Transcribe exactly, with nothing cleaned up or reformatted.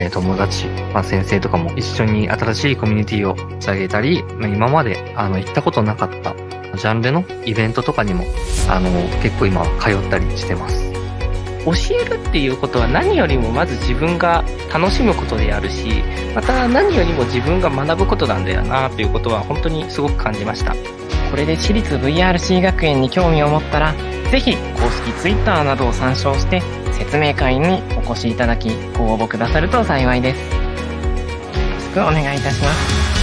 友達、まあ、先生とかも一緒に新しいコミュニティを立ち上げたり、まあ、今まであの行ったことなかったジャンルのイベントとかにもあの結構今通ったりしてます。 教えるっていうことは何よりもまず自分が楽しむことであるし、また何よりも自分が学ぶことなんだよなということは本当にすごく感じました。これで私立 ブイアールシー 学園に興味を持ったら、ぜひ公式 Twitter などを参照して説明会にお越しいただきご応募くださると幸いです。よろしくお願いいたします。